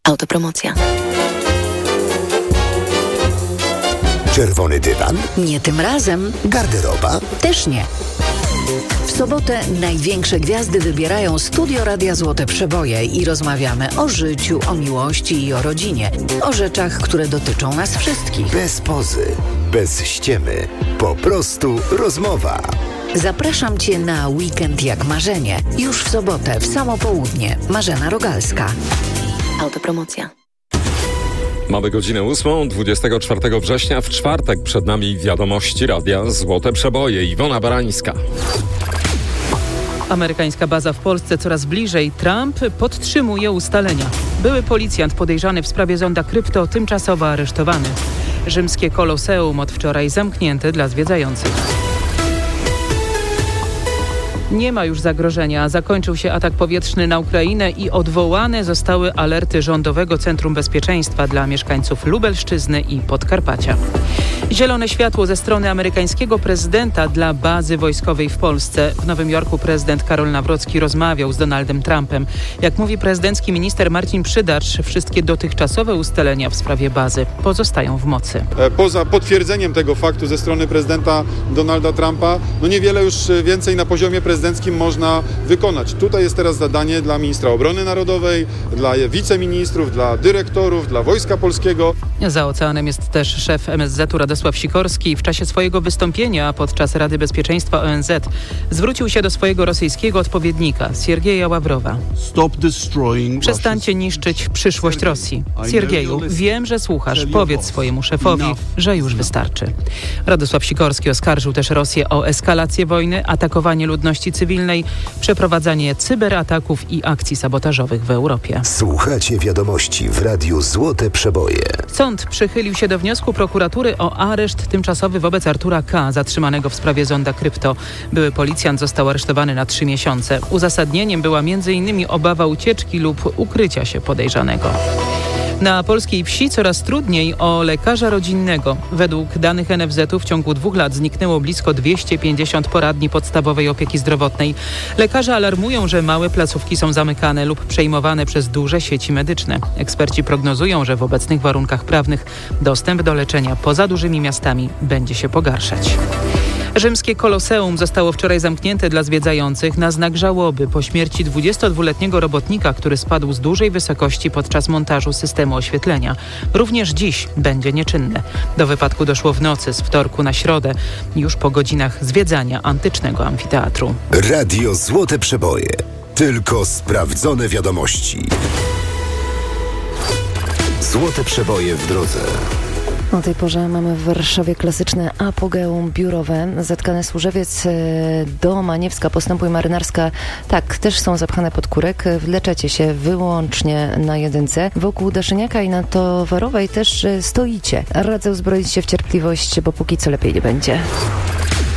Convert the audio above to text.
Autopromocja. Czerwony dywan? Nie tym razem. Garderoba? Też nie. W sobotę największe gwiazdy wybierają Studio Radia Złote Przeboje i rozmawiamy o życiu, o miłości i o rodzinie. O rzeczach, które dotyczą nas wszystkich. Bez pozy, bez ściemy. Po prostu rozmowa. Zapraszam Cię na Weekend jak marzenie. Już w sobotę, w samo południe. Marzena Rogalska. Autopromocja. Mamy godzinę 8, 24 września. W czwartek przed nami wiadomości Radia Złote Przeboje. Iwona Barańska. Amerykańska baza w Polsce coraz bliżej. Trump podtrzymuje ustalenia. Były policjant podejrzany w sprawie zonda krypto tymczasowo aresztowany. Rzymskie Koloseum od wczoraj zamknięte dla zwiedzających. Nie ma już zagrożenia. Zakończył się atak powietrzny na Ukrainę i odwołane zostały alerty Rządowego Centrum Bezpieczeństwa dla mieszkańców Lubelszczyzny i Podkarpacia. Zielone światło ze strony amerykańskiego prezydenta dla bazy wojskowej w Polsce. W Nowym Jorku prezydent Karol Nawrocki rozmawiał z Donaldem Trumpem. Jak mówi prezydencki minister Marcin Przydarz, wszystkie dotychczasowe ustalenia w sprawie bazy pozostają w mocy. Poza potwierdzeniem tego faktu ze strony prezydenta Donalda Trumpa, niewiele już więcej na poziomie prezydenckim można wykonać. Tutaj jest teraz zadanie dla ministra obrony narodowej, dla wiceministrów, dla dyrektorów, dla Wojska Polskiego. Za oceanem jest też szef MSZ-u Radosław Sikorski. W czasie swojego wystąpienia podczas Rady Bezpieczeństwa ONZ zwrócił się do swojego rosyjskiego odpowiednika, Siergieja Ławrowa. Przestańcie niszczyć przyszłość Rosji. Siergieju, wiem, że słuchasz. Powiedz swojemu szefowi, że już wystarczy. Radosław Sikorski oskarżył też Rosję o eskalację wojny, atakowanie ludności cywilnej, przeprowadzanie cyberataków i akcji sabotażowych w Europie. Słuchacie wiadomości w Radiu Złote Przeboje. Sąd przychylił się do wniosku prokuratury o areszt tymczasowy wobec Artura K., zatrzymanego w sprawie zonda krypto. Były policjant został aresztowany na 3 miesiące. Uzasadnieniem była m.in. obawa ucieczki lub ukrycia się podejrzanego. Na polskiej wsi coraz trudniej o lekarza rodzinnego. Według danych NFZ-u w ciągu 2 lat zniknęło blisko 250 poradni podstawowej opieki zdrowotnej. Lekarze alarmują, że małe placówki są zamykane lub przejmowane przez duże sieci medyczne. Eksperci prognozują, że w obecnych warunkach prawnych dostęp do leczenia poza dużymi miastami będzie się pogarszać. Rzymskie Koloseum zostało wczoraj zamknięte dla zwiedzających na znak żałoby po śmierci 22-letniego robotnika, który spadł z dużej wysokości podczas montażu systemu oświetlenia. Również dziś będzie nieczynne. Do wypadku doszło w nocy z wtorku na środę, już po godzinach zwiedzania antycznego amfiteatru. Radio Złote Przeboje. Tylko sprawdzone wiadomości. Złote Przeboje w drodze. O tej porze mamy w Warszawie klasyczne apogeum biurowe. Zatkany Służewiec do Maniewska, Postępuj Marynarska, tak, też są zapchane pod kurek. Wleczecie się wyłącznie na 1. Wokół Daszyniaka i na Towarowej też stoicie. Radzę uzbroić się w cierpliwość, bo póki co lepiej nie będzie.